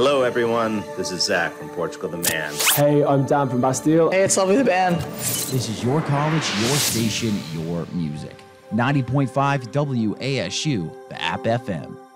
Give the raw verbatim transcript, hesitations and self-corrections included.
Hello, everyone. This is Zach from Portugal the Man. Hey, I'm Dan from Bastille. Hey, it's Lovely the Band. This is your college, your station, your music. ninety point five W A S U, the App F M.